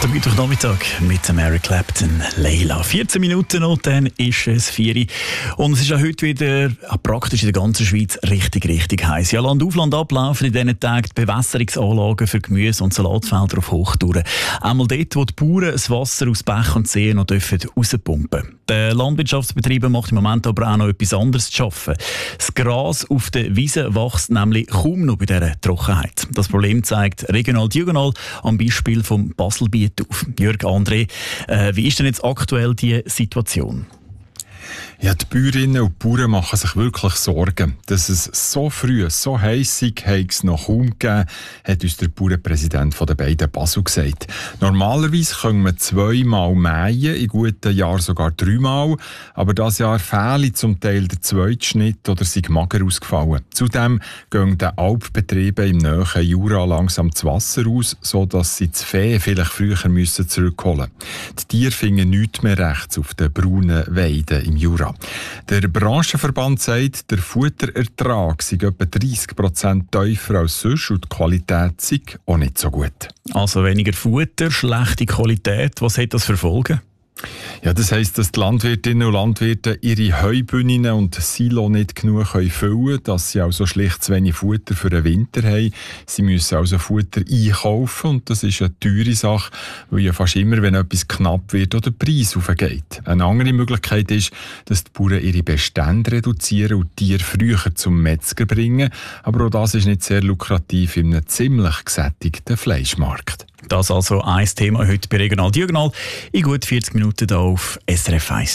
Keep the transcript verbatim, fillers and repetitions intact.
Der Mittwochnachmittag mit Mary Clapton, Leila. vierzehn Minuten noch, dann ist es vier. Und es ist auch heute wieder praktisch in der ganzen Schweiz richtig, richtig heiß. Ja, Land auf, Land ab laufen in diesen Tagen die Bewässerungsanlagen für Gemüse- und Salatfelder auf Hochtouren. Einmal dort, wo die Bauern das Wasser aus Bach und Seen noch dürfen rauspumpen. Der Landwirtschaftsbetriebe macht im Moment aber auch noch etwas anderes zu arbeiten. Das Gras auf der Wiese wächst nämlich kaum noch bei dieser Trockenheit. Das Problem zeigt regional diagonal am Beispiel vom Baselbiet auf. Jörg André, äh, wie ist denn jetzt aktuell die Situation? Ja, die Bäuerinnen und Bauern machen sich wirklich Sorgen. Dass es so früh, so heiß ist, hat es noch kaum gegeben, hat uns der Bauernpräsident von den beiden Basel gesagt. Normalerweise können wir zweimal mähen, in guten Jahren sogar dreimal. Aber dieses Jahr fehle zum Teil der zweite Schnitt oder sind mager ausgefallen. Zudem gehen den Alpbetrieben im nahen Jura langsam das Wasser aus, sodass sie das Vieh vielleicht früher müssen zurückholen müssen. Die Tiere finden nichts mehr rechts auf den braunen Weiden im Jura. Der Branchenverband sagt, der Futterertrag sei etwa dreißig Prozent tiefer als sonst und die Qualität sei auch nicht so gut. Also weniger Futter, schlechte Qualität. Was hat das für Folgen? Ja, das heisst, dass die Landwirtinnen und Landwirte ihre Heubühnen und Silo nicht genug füllen können, dass sie also schlicht zu wenig Futter für den Winter haben. Sie müssen also Futter einkaufen und das ist eine teure Sache, weil ja fast immer, wenn etwas knapp wird, oder der Preis aufgeht. Eine andere Möglichkeit ist, dass die Bauern ihre Bestände reduzieren und Tiere früher zum Metzger bringen. Aber auch das ist nicht sehr lukrativ in einem ziemlich gesättigten Fleischmarkt. Das also ein Thema heute bei Regional Diagonal in gut vierzig Minuten hier auf S R F eins.